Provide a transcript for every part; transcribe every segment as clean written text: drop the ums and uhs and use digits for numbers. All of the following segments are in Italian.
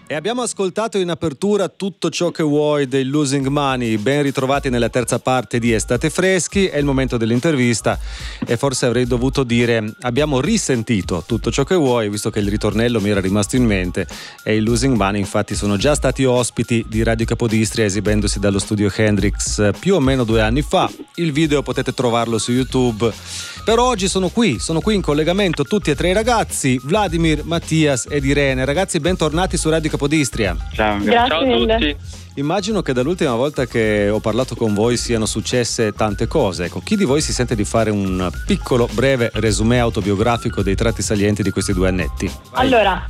E abbiamo ascoltato in apertura Tutto ciò che vuoi dei Losing Money. Ben ritrovati nella terza parte di Estate Freschi. È il momento dell'intervista e forse avrei dovuto dire abbiamo risentito Tutto ciò che vuoi, visto che il ritornello mi era rimasto in mente, e i Losing Money infatti sono già stati ospiti di Radio Capodistria esibendosi dallo studio Hendrix più o meno 2 anni fa. Il video potete trovarlo su YouTube. Per oggi sono qui in collegamento tutti e 3 i ragazzi, Vladimir, Mattias ed Irene. Ragazzi, bentornati su Radio Capodistria. Ciao, ciao a tutti. Immagino che dall'ultima volta che ho parlato con voi siano successe tante cose. Ecco, chi di voi si sente di fare un piccolo, breve resumé autobiografico dei tratti salienti di questi 2 annetti? Vai. Allora,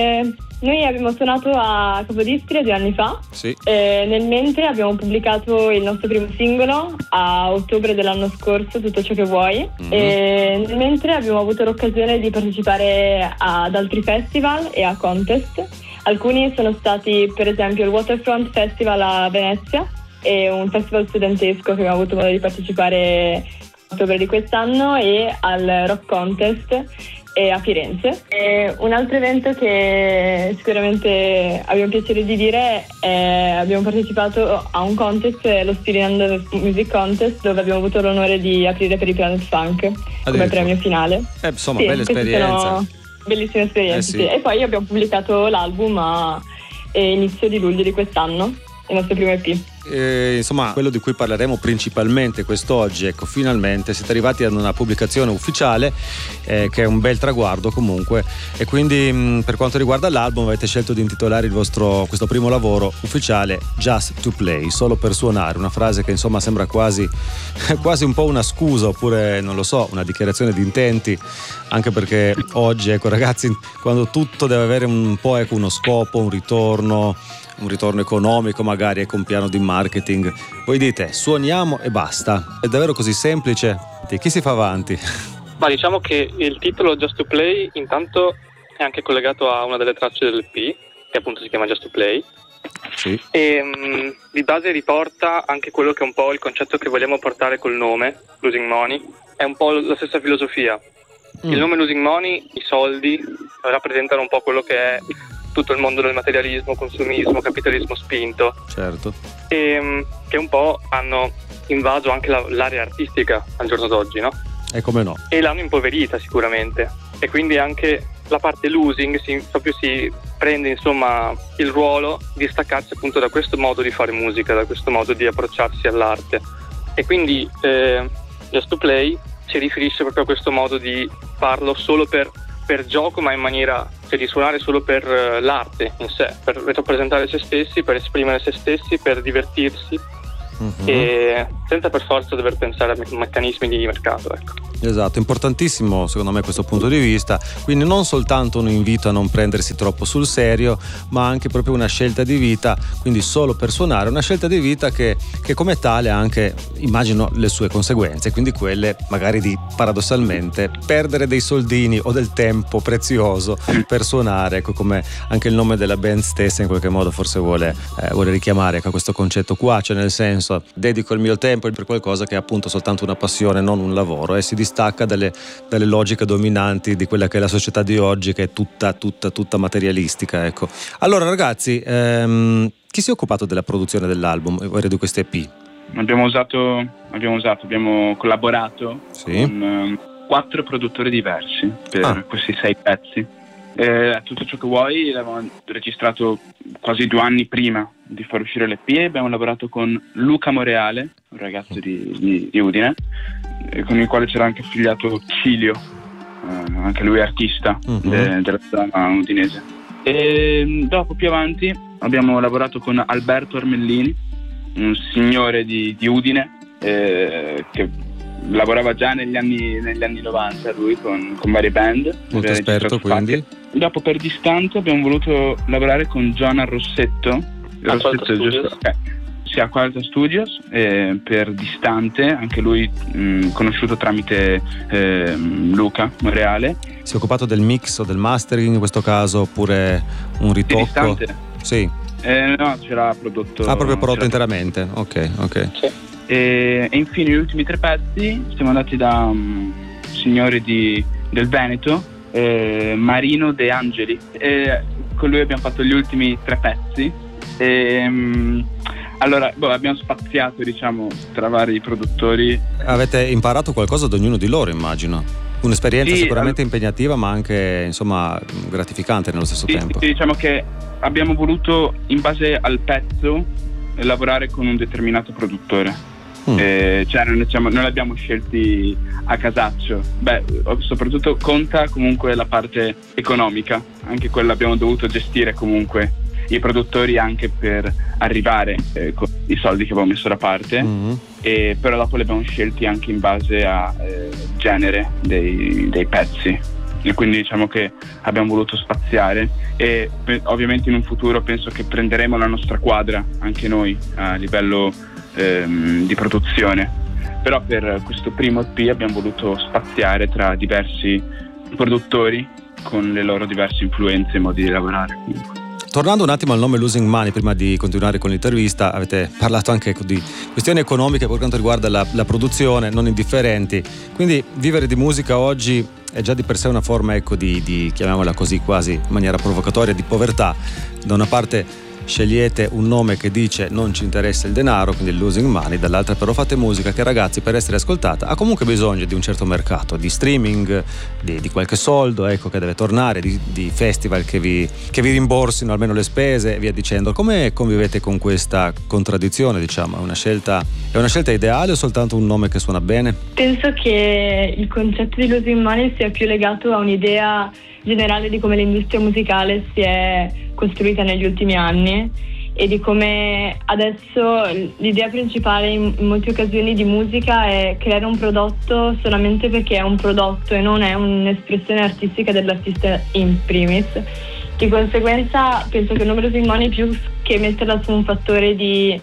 noi abbiamo suonato a Capodistria 2 anni fa. Sì. Nel mentre abbiamo pubblicato il nostro primo singolo a ottobre dell'anno scorso, Tutto ciò che vuoi. E nel mentre abbiamo avuto l'occasione di partecipare ad altri festival e a contest. Alcuni sono stati per esempio il Waterfront Festival a Venezia e un festival studentesco che abbiamo avuto modo di partecipare a ottobre di quest'anno, e al Rock Contest a Firenze. E un altro evento che sicuramente abbiamo piacere di dire è abbiamo partecipato a un contest, lo Spiriland Music Contest, dove abbiamo avuto l'onore di aprire per i Planet Funk come premio finale. Insomma, bella esperienza. Bellissima esperienza, sì. Sì. E poi abbiamo pubblicato l'album a inizio di luglio di quest'anno, il nostro primo EP. Insomma, quello di cui parleremo principalmente quest'oggi, ecco, finalmente siete arrivati ad una pubblicazione ufficiale, che è un bel traguardo comunque, e quindi per quanto riguarda l'album avete scelto di intitolare questo primo lavoro ufficiale Just to Play, solo per suonare, una frase che insomma sembra quasi un po' una scusa, oppure non lo so, una dichiarazione di intenti, anche perché oggi, ecco ragazzi, quando tutto deve avere un po', ecco, uno scopo, un ritorno economico magari, ecco, un piano di marketing, voi dite suoniamo e basta. È davvero così semplice? Chi si fa avanti? Ma diciamo che il titolo Just to Play intanto è anche collegato a una delle tracce dell'EP, che appunto si chiama Just to Play. Sì. E di base riporta anche quello che è un po' il concetto che vogliamo portare col nome Losing Money. È un po' la stessa filosofia. Il nome Losing Money, i soldi, rappresentano un po' quello che è tutto il mondo del materialismo, consumismo, capitalismo spinto. Certo. E che un po' hanno invaso anche l'area artistica al giorno d'oggi, no? E come no? E l'hanno impoverita sicuramente. E quindi anche la parte losing si prende insomma il ruolo di staccarsi appunto da questo modo di fare musica, da questo modo di approcciarsi all'arte. E quindi Just to Play si riferisce proprio a questo modo di farlo solo per gioco, ma in maniera, cioè, di suonare solo per l'arte in sé, per rappresentare se stessi, per esprimere se stessi, per divertirsi, e senza per forza dover pensare a meccanismi di mercato, ecco. Esatto, importantissimo secondo me questo punto di vista, quindi non soltanto un invito a non prendersi troppo sul serio, ma anche proprio una scelta di vita, quindi solo per suonare, una scelta di vita che come tale ha anche, immagino, le sue conseguenze, quindi quelle magari di paradossalmente perdere dei soldini o del tempo prezioso per suonare, ecco, come anche il nome della band stessa in qualche modo forse vuole richiamare, ecco, questo concetto qua, cioè nel senso dedico il mio tempo per qualcosa che è appunto soltanto una passione, non un lavoro, e si distacca dalle logiche dominanti di quella che è la società di oggi, che è tutta materialistica, ecco. Allora ragazzi, chi si è occupato della produzione dell'album di questo EP? Abbiamo collaborato con 4 produttori diversi per questi 6 pezzi. Tutto ciò che vuoi l'avevamo registrato quasi 2 anni prima di far uscire l'EP, e abbiamo lavorato con Luca Moreale, un ragazzo di Udine, con il quale c'era anche affiliato Cilio, anche lui artista della zona udinese. E dopo, più avanti, abbiamo lavorato con Alberto Armellini, un signore di Udine, che lavorava già negli anni 90 lui con varie band, molto esperto, quindi. Dopo, per distante, abbiamo voluto lavorare con Giona Rossetto, a Qualta Studios, per distante, anche lui conosciuto tramite Luca Moreale. Si è occupato del mix o del mastering in questo caso, oppure un ritocco? Di distante? Sì. No, c'era prodotto. Proprio prodotto interamente, ok. Sì. E infine gli ultimi 3 pezzi siamo andati da signori del Veneto, Marino De Angeli, con lui abbiamo fatto gli ultimi 3 pezzi. Allora, abbiamo spaziato, diciamo, tra vari produttori. Avete imparato qualcosa da ognuno di loro, immagino. Un'esperienza sicuramente impegnativa, ma anche, insomma, gratificante nello stesso tempo. Sì, diciamo che abbiamo voluto, in base al pezzo, lavorare con un determinato produttore. Cioè non l'abbiamo scelti a casaccio. Soprattutto conta comunque la parte economica, anche quella abbiamo dovuto gestire comunque i produttori anche per arrivare con i soldi che avevo messo da parte, però dopo li abbiamo scelti anche in base a genere dei pezzi, e quindi diciamo che abbiamo voluto spaziare, e ovviamente in un futuro penso che prenderemo la nostra quadra anche noi a livello di produzione, però per questo primo EP abbiamo voluto spaziare tra diversi produttori con le loro diverse influenze e modi di lavorare. Tornando un attimo al nome Losing Money, prima di continuare con l'intervista, avete parlato anche di questioni economiche per quanto riguarda la produzione, non indifferenti, quindi vivere di musica oggi è già di per sé una forma, ecco, di chiamiamola così quasi in maniera provocatoria, di povertà. Da una parte scegliete un nome che dice non ci interessa il denaro, quindi il Losing Money, dall'altra però fate musica che, ragazzi, per essere ascoltata ha comunque bisogno di un certo mercato, di streaming, di qualche soldo, ecco, che deve tornare, di festival che vi rimborsino almeno le spese e via dicendo. Come convivete con questa contraddizione, diciamo? È una scelta ideale o soltanto un nome che suona bene? Penso che il concetto di Losing Money sia più legato a un'idea generale di come l'industria musicale si è costruita negli ultimi anni e di come adesso l'idea principale in molte occasioni di musica è creare un prodotto solamente perché è un prodotto e non è un'espressione artistica dell'artista in primis. Di conseguenza penso che il nome Losing Money, più che metterla su un fattore di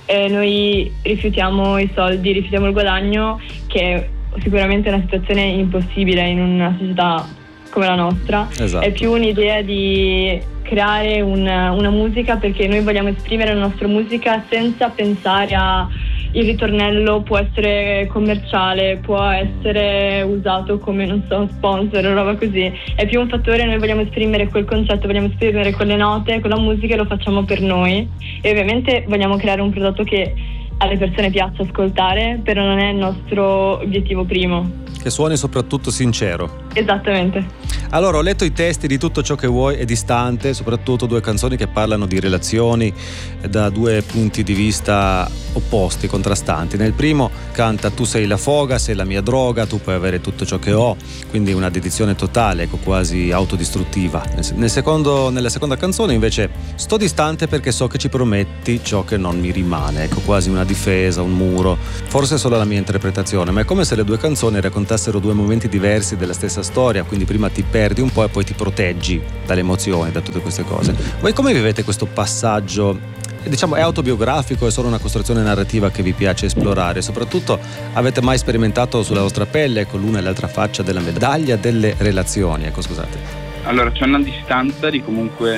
noi rifiutiamo i soldi, rifiutiamo il guadagno, che è sicuramente una situazione impossibile in una società come la nostra, esatto. È più un'idea di creare una musica perché noi vogliamo esprimere la nostra musica senza pensare a il ritornello può essere commerciale, può essere usato come, non so, sponsor o roba così. È più un fattore, noi vogliamo esprimere quel concetto, vogliamo esprimere quelle note, quella musica, e lo facciamo per noi, e ovviamente vogliamo creare un prodotto che alle persone piaccia ascoltare, però non è il nostro obiettivo primo. Che suoni soprattutto sincero. Esattamente. Allora, ho letto i testi di Tutto ciò che vuoi è distante, soprattutto 2 canzoni che parlano di relazioni da 2 punti di vista opposti, contrastanti. Nel primo canta tu sei la foga, sei la mia droga, tu puoi avere tutto ciò che ho, quindi una dedizione totale, ecco, quasi autodistruttiva. Nella seconda canzone invece sto distante perché so che ci prometti ciò che non mi rimane, ecco, quasi una difesa, un muro. Forse è solo la mia interpretazione, ma è come se le 2 canzoni raccontassero 2 momenti diversi della stessa storia, quindi prima ti perdi un po' e poi ti proteggi dalle emozioni, da tutte queste cose. Voi come vivete questo passaggio? Diciamo, è autobiografico, è solo una costruzione narrativa che vi piace esplorare? Soprattutto, avete mai sperimentato sulla vostra pelle, ecco, l'una e l'altra faccia della medaglia delle relazioni? Ecco, scusate. Allora, c'è una distanza di comunque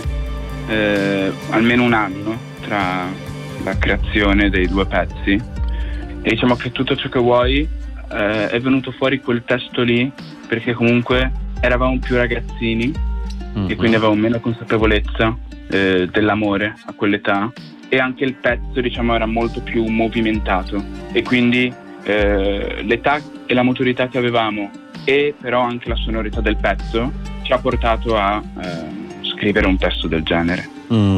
almeno un anno tra la creazione dei 2 pezzi, e diciamo che Tutto ciò che vuoi è venuto fuori quel testo lì perché comunque eravamo più ragazzini e quindi avevamo meno consapevolezza dell'amore a quell'età, e anche il pezzo, diciamo, era molto più movimentato, e quindi l'età e la maturità che avevamo, e però anche la sonorità del pezzo, ci ha portato a scrivere un testo del genere.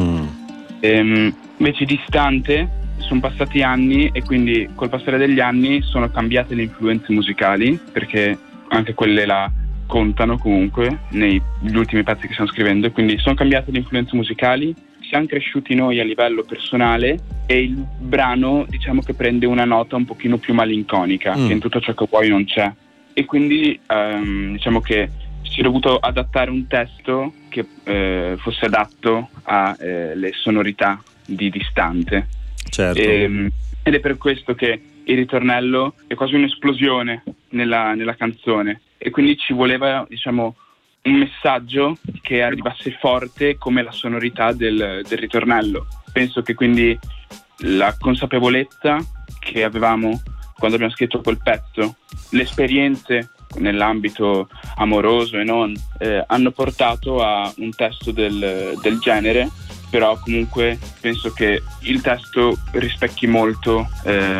Invece distante, sono passati anni, e quindi col passare degli anni sono cambiate le influenze musicali, perché anche quelle là contano comunque negli ultimi pezzi che stiamo scrivendo, quindi sono cambiate le influenze musicali, siamo cresciuti noi a livello personale, e il brano, diciamo, che prende una nota un pochino più malinconica, che in Tutto ciò che vuoi non c'è, e quindi diciamo che si è dovuto adattare un testo che fosse adatto alle sonorità di distante. Certo. Ed è per questo che il ritornello è quasi un'esplosione nella canzone, e quindi ci voleva, diciamo, un messaggio che arrivasse forte come la sonorità del ritornello. Penso che quindi la consapevolezza che avevamo quando abbiamo scritto quel pezzo, le esperienze nell'ambito amoroso e non, hanno portato a un testo del genere, però comunque penso che il testo rispecchi molto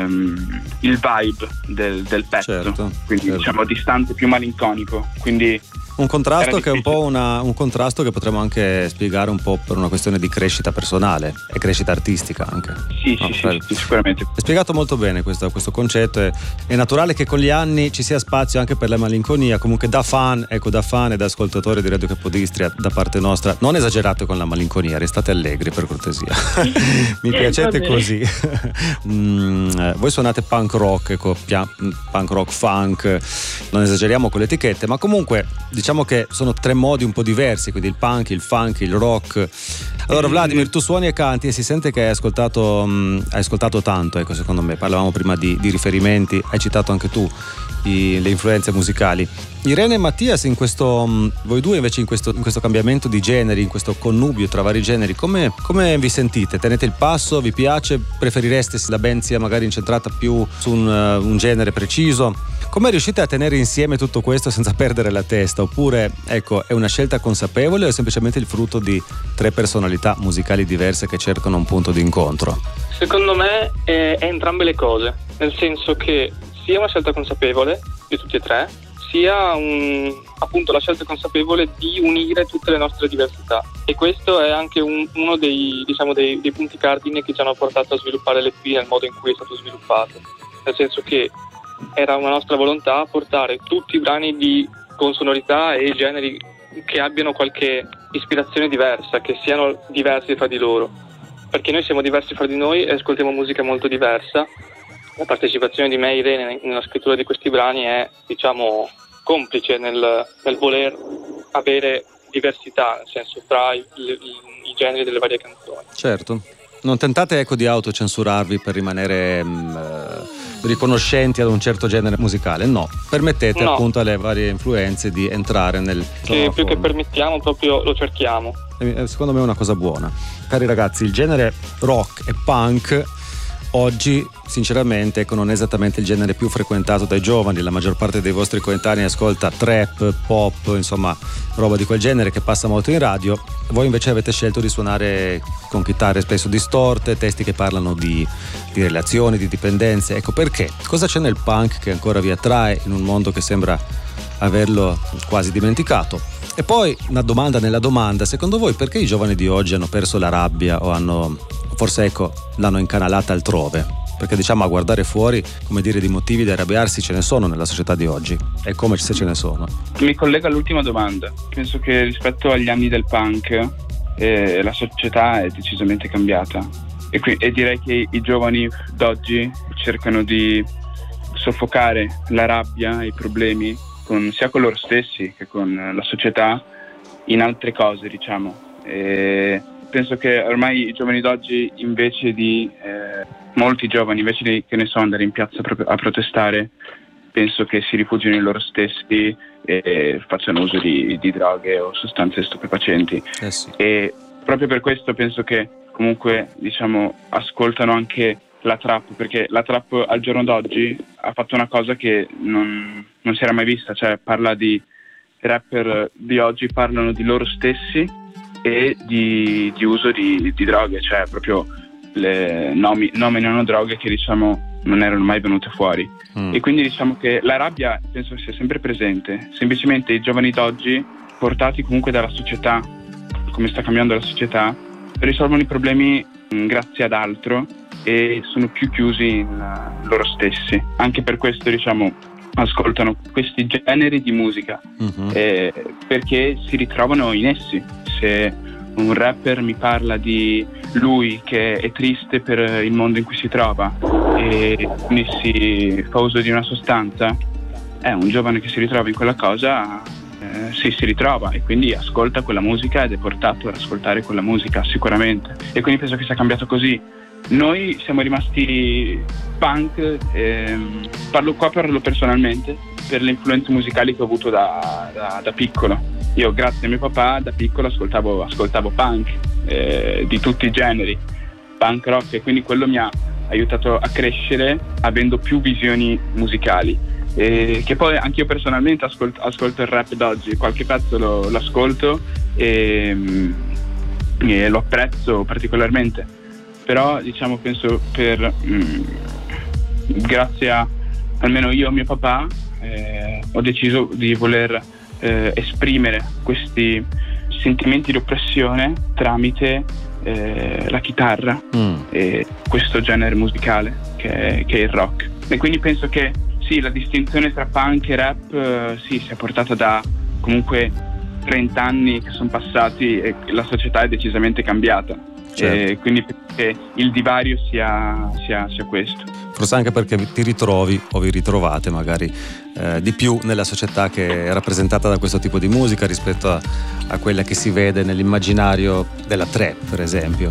il vibe del pezzo, certo, quindi certo. diciamo distante, più malinconico, quindi un contrasto che è un po' un contrasto che potremmo anche spiegare un po' per una questione di crescita personale e crescita artistica anche. Sì, sicuramente. È spiegato molto bene questo concetto. È naturale che con gli anni ci sia spazio anche per la malinconia. Comunque da fan e da ascoltatori di Radio Capodistria, da parte nostra, non esagerate con la malinconia, restate allegri per cortesia. Mi piacete così. Voi suonate punk rock, punk rock, funk, non esageriamo con le etichette, ma comunque diciamo che sono tre modi un po' diversi, quindi il punk, il funk, il rock. Allora Vladimir, tu suoni e canti e si sente che hai ascoltato tanto, ecco, secondo me. Parlavamo prima di riferimenti, hai citato anche tu le influenze musicali. Irene e Mattias, voi due invece in questo cambiamento di generi, in questo connubio tra vari generi, come vi sentite? Tenete il passo? Vi piace? Preferireste se la band sia magari incentrata più su un genere preciso? Come riuscite a tenere insieme tutto questo senza perdere la testa? Oppure, ecco, è una scelta consapevole o è semplicemente il frutto di tre personalità musicali diverse che cercano un punto di incontro? Secondo me è entrambe le cose, nel senso che sia una scelta consapevole di tutti e tre, sia appunto la scelta consapevole di unire tutte le nostre diversità, e questo è anche uno dei punti cardine che ci hanno portato a sviluppare l'EP nel modo in cui è stato sviluppato, nel senso che era una nostra volontà portare tutti i brani con sonorità e generi che abbiano qualche ispirazione diversa, che siano diversi fra di loro, perché noi siamo diversi fra di noi e ascoltiamo musica molto diversa. La partecipazione di me e Irene nella scrittura di questi brani è, diciamo, complice nel voler avere diversità, nel senso, tra i generi delle varie canzoni. Certo. Non tentate, ecco, di autocensurarvi per rimanere riconoscenti ad un certo genere musicale, no. Permettete appunto alle varie influenze di entrare nel... Che più che permettiamo, proprio lo cerchiamo. Secondo me è una cosa buona. Cari ragazzi, il genere rock e punk oggi sinceramente, ecco, non è esattamente il genere più frequentato dai giovani. La maggior parte dei vostri coetanei ascolta trap, pop, insomma roba di quel genere che passa molto in radio. Voi invece avete scelto di suonare con chitarre spesso distorte, testi che parlano di relazioni, di dipendenze. Ecco, perché? Cosa c'è nel punk che ancora vi attrae in un mondo che sembra averlo quasi dimenticato? E poi una domanda nella domanda: secondo voi perché i giovani di oggi hanno perso la rabbia o forse, ecco, l'hanno incanalata altrove? Perché diciamo, a guardare fuori, come dire, di motivi da arrabbiarsi ce ne sono nella società di oggi, e come se ce ne sono. Mi collego all'ultima domanda. Penso che rispetto agli anni del punk la società è decisamente cambiata e direi che i giovani d'oggi cercano di soffocare la rabbia e i problemi sia con loro stessi che con la società in altre cose, diciamo. E penso che ormai i giovani d'oggi, invece di molti giovani, invece di, che ne so, andare in piazza a protestare, penso che si rifugino in loro stessi e facciano uso di droghe o sostanze stupefacenti. Sì. E proprio per questo penso che comunque, diciamo, ascoltano anche la trap, perché la trap al giorno d'oggi ha fatto una cosa che non si era mai vista, cioè parla di rapper di oggi, parlano di loro stessi e di uso di droghe, cioè proprio nominano droghe che, diciamo, non erano mai venute fuori. E quindi diciamo che la rabbia penso sia sempre presente, semplicemente i giovani d'oggi, portati comunque dalla società, come sta cambiando la società, risolvono i problemi grazie ad altro e sono più chiusi in loro stessi. Anche per questo, diciamo, ascoltano questi generi di musica, perché si ritrovano in essi. Se un rapper mi parla di lui che è triste per il mondo in cui si trova e quindi si fa uso di una sostanza, un giovane che si ritrova in quella cosa si ritrova e quindi ascolta quella musica ed è portato ad ascoltare quella musica sicuramente. E quindi penso che sia cambiato così. Noi siamo rimasti punk, parlo personalmente per le influenze musicali che ho avuto da piccolo. Io, grazie a mio papà, da piccolo ascoltavo punk di tutti i generi, punk rock, e quindi quello mi ha aiutato a crescere avendo più visioni musicali. che poi anche io personalmente ascolto il rap d'oggi, qualche pezzo lo ascolto e lo apprezzo particolarmente, però diciamo penso grazie a almeno io e mio papà ho deciso di voler esprimere questi sentimenti di oppressione tramite la chitarra e questo genere musicale che è il rock. E quindi penso che sì, la distinzione tra punk e rap si è portata da comunque 30 anni che sono passati e la società è decisamente cambiata. Certo. E quindi penso che il divario sia questo. Forse anche perché ti ritrovi o vi ritrovate magari di più nella società che è rappresentata da questo tipo di musica rispetto a quella che si vede nell'immaginario della trap, per esempio.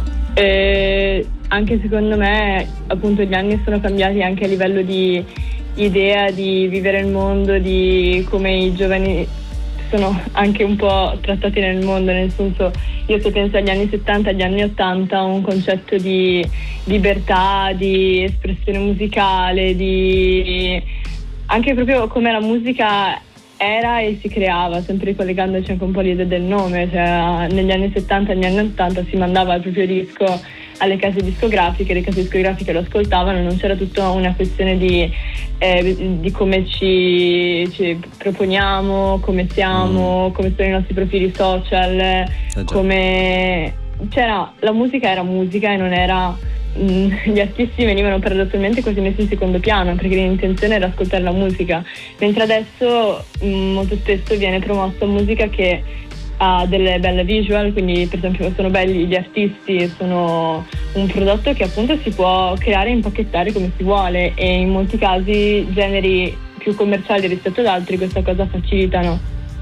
Anche secondo me appunto gli anni sono cambiati anche a livello di idea di vivere il mondo, di come i giovani sono anche un po' trattati nel mondo, nel senso, io se penso agli anni 70, agli anni 80, un concetto di libertà, di espressione musicale, di anche proprio come la musica era e si creava, sempre ricollegandoci anche un po' all'idea del nome, cioè negli anni 70 e negli anni 80 si mandava il proprio disco alle case discografiche, le case discografiche lo ascoltavano, non c'era tutta una questione di come ci proponiamo, come siamo, come sono i nostri profili social, come c'era, la musica era musica e non era gli artisti venivano paradossalmente quasi messi in secondo piano perché l'intenzione era ascoltare la musica, mentre adesso molto spesso viene promossa musica che ha delle belle visual, quindi per esempio sono belli gli artisti, sono un prodotto che appunto si può creare e impacchettare come si vuole, e in molti casi generi più commerciali rispetto ad altri questa cosa facilitano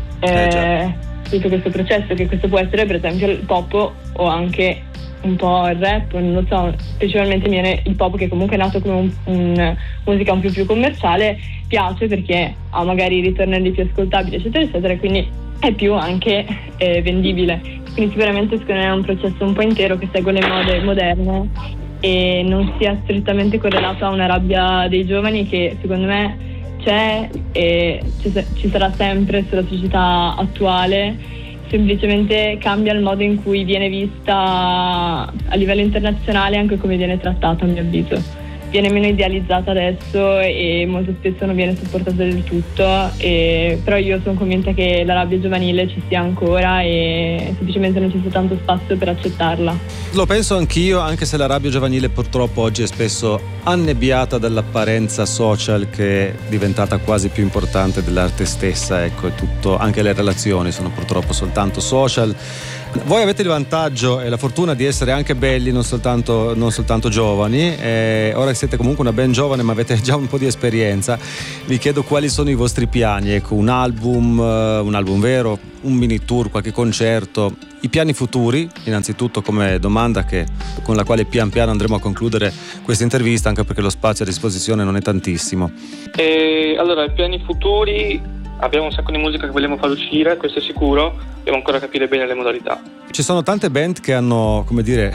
tutto questo processo, che questo può essere per esempio il pop o anche un po' il rap, non lo so, specialmente viene il pop, che comunque è nato come un musica un più commerciale, piace perché ha magari ritornelli più ascoltabili eccetera eccetera, quindi è più anche vendibile. Quindi sicuramente secondo me è un processo un po' intero che segue le mode moderne e non sia strettamente correlato a una rabbia dei giovani che secondo me c'è e ci sarà sempre sulla società attuale, semplicemente cambia il modo in cui viene vista a livello internazionale, anche come viene trattata a mio avviso. Viene meno idealizzata adesso e molto spesso non viene supportata del tutto, però io sono convinta che la rabbia giovanile ci sia ancora e semplicemente non ci sia tanto spazio per accettarla. Lo penso anch'io, anche se la rabbia giovanile purtroppo oggi è spesso annebbiata dall'apparenza social che è diventata quasi più importante dell'arte stessa, ecco, è tutto, anche le relazioni sono purtroppo soltanto social. Voi avete il vantaggio e la fortuna di essere anche belli, non soltanto giovani, ora che siete comunque una ben giovane ma avete già un po' di esperienza, vi chiedo quali sono i vostri piani, ecco, un album vero, un mini tour, qualche concerto, i piani futuri innanzitutto come domanda con la quale pian piano andremo a concludere questa intervista, anche perché lo spazio a disposizione non è tantissimo. Allora, i piani futuri, abbiamo un sacco di musica che vogliamo far uscire, questo è sicuro, dobbiamo ancora capire bene le modalità. Ci sono tante band che hanno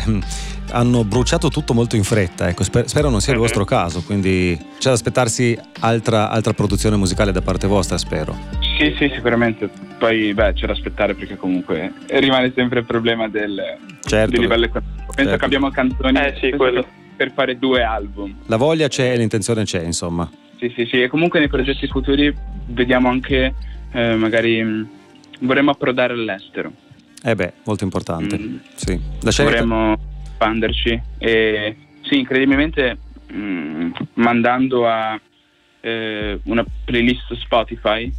bruciato tutto molto in fretta, ecco, spero non sia il vostro caso, quindi c'è da aspettarsi altra produzione musicale da parte vostra, spero. Sì, sicuramente, poi c'è da aspettare perché comunque rimane sempre il problema del livello economico. Penso che abbiamo canzoni per fare 2 album. La voglia c'è e l'intenzione c'è, insomma. Sì, e comunque nei progetti futuri vediamo anche magari vorremmo approdare all'estero. Molto importante. Sì. Vorremmo espanderci e sì, incredibilmente mandando a una playlist Spotify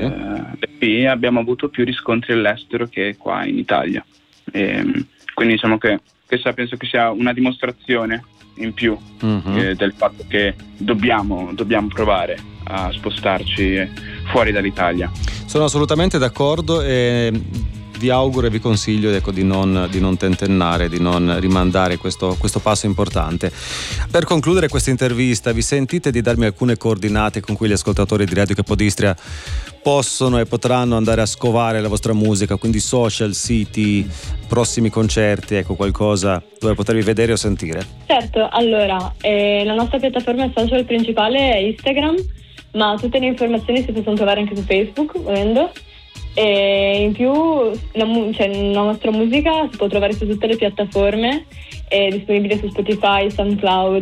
abbiamo avuto più riscontri all'estero che qua in Italia, quindi diciamo che questa penso che sia una dimostrazione in più del fatto che dobbiamo provare a spostarci fuori dall'Italia. Sono assolutamente d'accordo e vi auguro e vi consiglio, ecco, di non tentennare, di non rimandare questo passo importante. Per concludere questa intervista, vi sentite di darmi alcune coordinate con cui gli ascoltatori di Radio Capodistria possono e potranno andare a scovare la vostra musica, quindi social, siti, prossimi concerti, ecco, qualcosa dove potervi vedere o sentire? Certo, allora la nostra piattaforma social principale è Instagram, ma tutte le informazioni si possono trovare anche su Facebook, volendo. E in più la nostra musica si può trovare su tutte le piattaforme, è disponibile su Spotify, SoundCloud,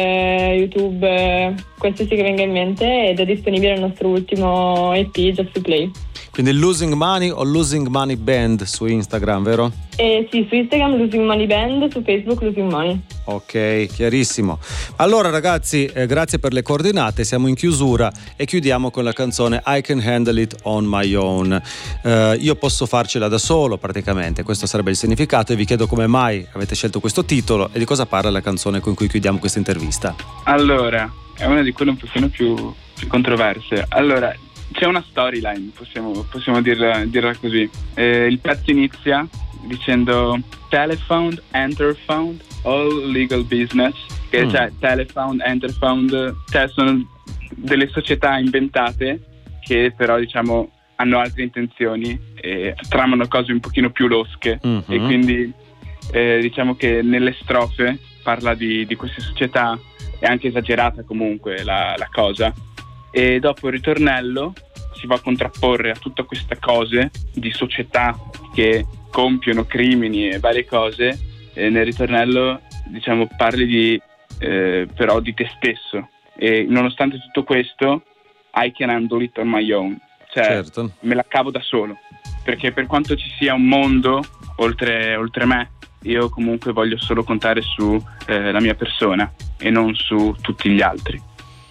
YouTube, qualsiasi che venga in mente, ed è disponibile il nostro ultimo EP, Just to Play. Quindi Losing Money o Losing Money Band su Instagram, vero? Sì, su Instagram Losing Money Band, su Facebook Losing Money. Ok, chiarissimo. Allora ragazzi, grazie per le coordinate, siamo in chiusura e chiudiamo con la canzone I Can Handle It On My Own. Io posso farcela da solo praticamente, questo sarebbe il significato, e vi chiedo come mai avete scelto questo titolo e di cosa parla la canzone con cui chiudiamo questa intervista. Allora, è una di quelle un pochino più controverse. Allora, c'è una storyline, possiamo dirla così. Il pezzo inizia dicendo telefound, enterfound, all legal business, che cioè telefound, enterfound, cioè sono delle società inventate che però diciamo hanno altre intenzioni e tramano cose un pochino più losche, e quindi diciamo che nelle strofe parla di queste società, è anche esagerata comunque la cosa, e dopo il ritornello si va a contrapporre a tutte queste cose di società che compiono crimini e varie cose, e nel ritornello diciamo parli però di te stesso, e nonostante tutto questo I can handle it on my own, cioè certo, me la cavo da solo, perché per quanto ci sia un mondo oltre me, io comunque voglio solo contare su la mia persona e non su tutti gli altri.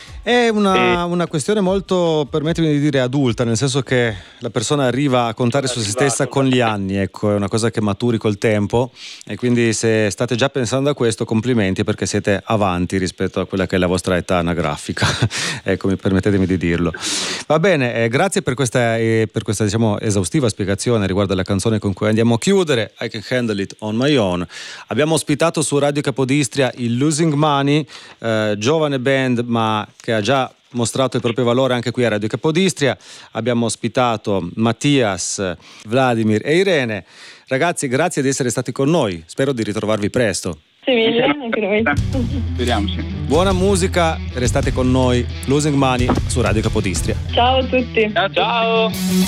È una questione molto, permettimi di dire, adulta, nel senso che la persona arriva a contare su se stessa con gli anni, ecco, è una cosa che maturi col tempo, e quindi se state già pensando a questo, complimenti, perché siete avanti rispetto a quella che è la vostra età anagrafica. Ecco, permettetemi di dirlo. Va bene, grazie per questa diciamo esaustiva spiegazione riguardo alla canzone con cui andiamo a chiudere, I Can Handle It On My Own. Abbiamo ospitato su Radio Capodistria il Losing Money, giovane band ma che ha già mostrato il proprio valore anche qui a Radio Capodistria. Abbiamo ospitato Mattias, Vladimir e Irene. Ragazzi, grazie di essere stati con noi, spero di ritrovarvi presto. Grazie mille, anche noi. Speriamoci. Buona musica, restate con noi. Losing Money su Radio Capodistria. Ciao a tutti. Ciao.